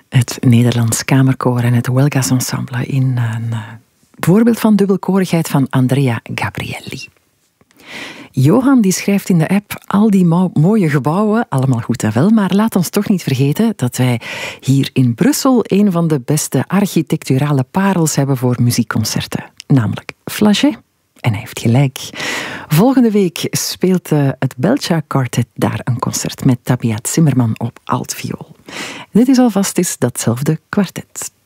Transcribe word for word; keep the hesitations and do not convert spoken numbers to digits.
Het Nederlands Kamerkoor en het Huelgas Ensemble in een uh, voorbeeld van dubbelkorigheid van Andrea Gabrielli. Johan die schrijft in de app al die mo- mooie gebouwen, allemaal goed en wel, maar laat ons toch niet vergeten dat wij hier in Brussel een van de beste architecturale parels hebben voor muziekconcerten, namelijk Flagey. En hij heeft gelijk. Volgende week speelt uh, het Belcha Quartet daar een concert met Tabia Zimmerman op altviool. Dit is alvast eens datzelfde kwartet.